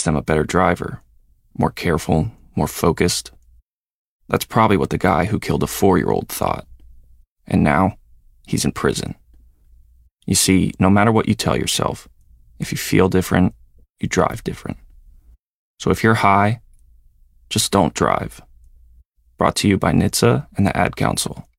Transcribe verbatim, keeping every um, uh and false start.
them a better driver, more careful, more focused. That's probably what the guy who killed a four-year-old thought. And now, he's in prison. You see, no matter what you tell yourself, if you feel different, you drive different. So if you're high, just don't drive. Brought to you by N H T S A and the Ad Council.